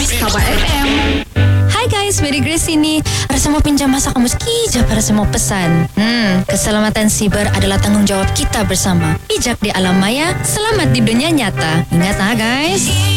podcast Kabar FM. Hai guys, Mary Grace ini. Rasa mau pinjam masa kamu sekejap para semua pesan. Keselamatan siber adalah tanggung jawab kita bersama. Bijak di alam maya, selamat di dunia nyata. Ingat guys.